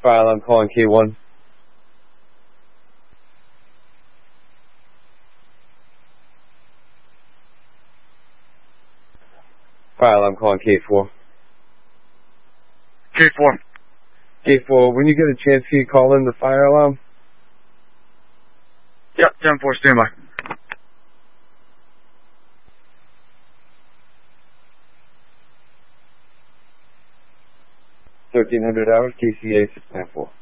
Fire alarm calling K1. Fire alarm calling K4. K4. K4, when you get a chance, can you call in the fire alarm? Yep, 10-4, standby. 1300 hours, KCA 694.